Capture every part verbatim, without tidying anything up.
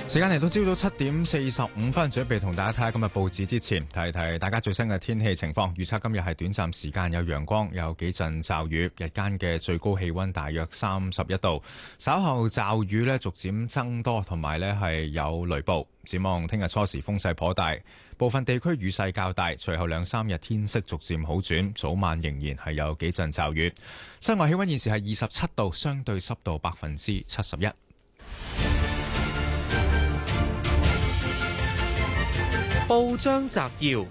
時間嚟到朝早七點四十五分，準備同大家睇下今日報紙之前，提提大家最新嘅天氣情況。預測今日係短暫時間有陽光，有幾陣驟雨，日間嘅最高氣溫大約三十一度。稍後驟雨呢逐漸增多，同埋呢係有雷暴。展望聽日初時風勢頗大，部分地區雨勢較大。隨後兩三日天色逐漸好轉，早晚仍然係有幾陣驟雨。室外氣溫現時係二十七度，相對濕度百分之七十一。 報章摘要：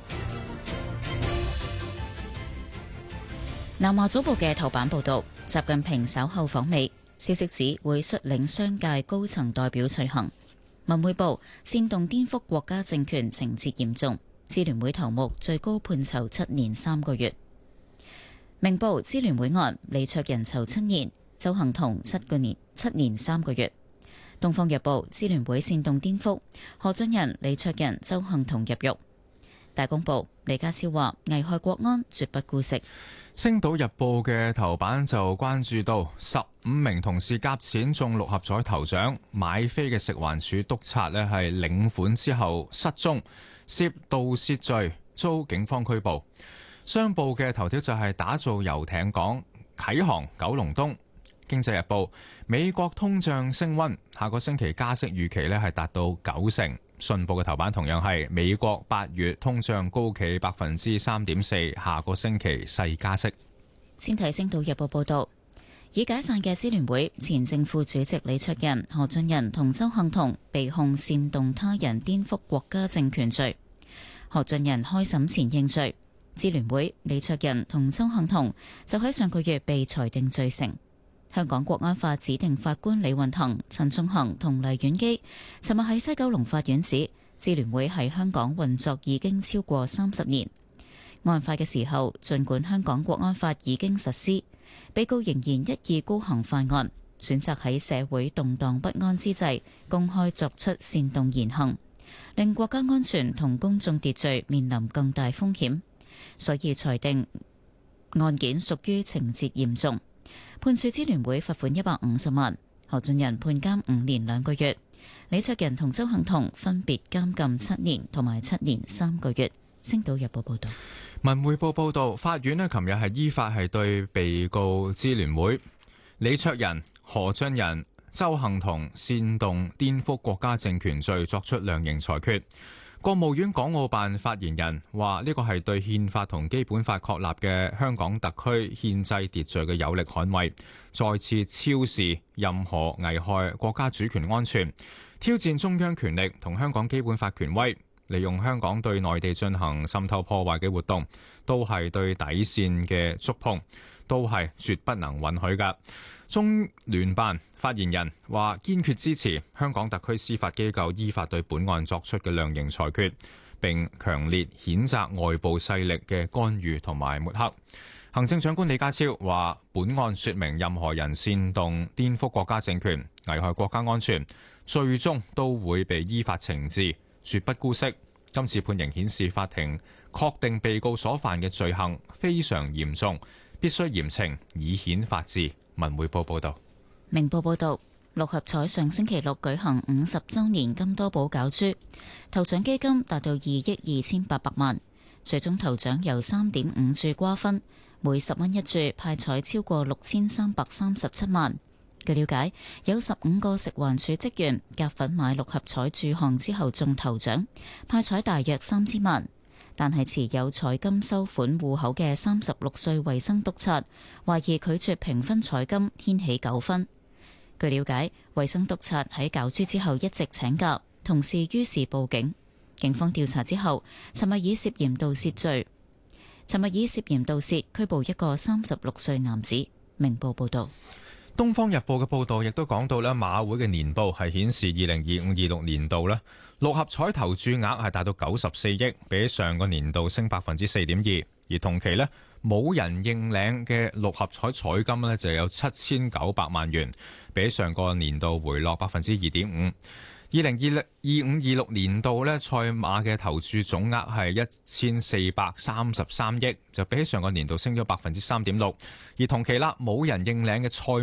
南華早報嘅頭版報道，習近平稍後訪美，消息指會率領商界高層代表隨行。文匯報：煽動顛覆國家政權情節嚴重，支聯會頭目最高判囚七年三個月。明報：支聯會案，李卓人囚七年，鄒幸彤七個年七年三個月。東方日報：支聯會煽動顛覆，何俊仁、李卓人、鄒幸彤入獄。大公報：李家超話危害國安，絕不姑息。 星島日報嘅頭版就關注到十五名同事夾錢中六合彩頭獎，買飛嘅食環署督察呢係領款之後失蹤，涉盜竊罪遭警方拘捕。商報嘅頭條就係打造遊艇港啟航九龍東。經濟日報：美國通脹升溫，下個星期加息預期呢係達到九成。信報嘅頭版同樣係美國八月通脹高企百分之三點四，下個星期細加息。 先睇星島日報報道，已解散嘅支聯會前正副主席李卓人、何俊仁同鄒幸彤被控煽動他人顛覆國家政權罪。何俊仁開審前認罪，支聯會李卓人同鄒幸彤就喺上個月被裁定罪成。香港國安法指定法官李運騰、陳仲衡同黎婉基尋日喺西九龍法院指，支聯會喺香港運作已經超過三十年。案發嘅時候，儘管香港國安法已經實施，被告仍然一意孤行犯案，選擇喺社會動盪不安之際公開作出煽動言行，令國家安全同公眾秩序面臨更大風險，所以裁定案件屬於情節嚴重。判處支聯會罰款一百五十萬，何俊仁判監五年兩個月，李卓人同鄒幸彤分別監禁七年同埋七年三個月。星島日報報道。 文匯報報道，法院呢琴日係依法係對被告支聯會李卓人、何俊仁、鄒幸彤煽動顛覆國家政權罪作出量刑裁決。國務院港澳辦發言人話：呢個係對憲法同基本法確立嘅香港特區憲制秩序嘅有力捍衛，再次超視任何危害國家主權安全、挑戰中央權力同香港基本法權威，利用香港對內地進行滲透破壞嘅活動，都係對底線嘅觸碰，都係絕不能允許㗎。中聯辦發言人話：堅決支持香港特區司法機構依法對本案作出嘅量刑裁決，並強烈譴責外部勢力嘅干預同埋抹黑。行政長官李家超話：本案說明任何人煽動顛覆國家政權、危害國家安全，最終都會被依法懲治，絕不姑息。今次判刑顯示法庭確定被告所犯嘅罪行非常嚴重，必須嚴懲，以顯法治。文匯報報道。 明報報道，六合彩上星期六舉行五十周年金多寶攪珠，頭獎基金達到二億二千八百萬，最終頭獎由三點五注瓜分，每十蚊一注派彩超過六千三百三十七萬。據了解，有十五個食環署職員夾份買六合彩注項之後中頭獎，派彩大約三千萬。但係持有彩金收款戶口嘅三十六歲衛生督察懷疑拒絕平分彩金，掀起糾紛。據了解，衛生督察喺攪珠之後一直請假，同事於是報警。警方調查之後，尋日以涉嫌盜竊罪，尋日以涉嫌盜竊拘捕一個三十六歲男子。明報報道。 《東方日報》嘅報導亦都講到咧，馬會嘅年報係顯示二零二五二六年度咧六合彩投注額係達到九十四億，比上個年度升百分之四點二，而同期咧冇人認領嘅六合彩彩金咧就有七千九百萬元，比上個年度回落百分之二點五。二零二五二六年度咧賽馬嘅投注總額係一千四百三十三億，就比起上個年度升咗百分之三點六，而同期啦冇人認領嘅賽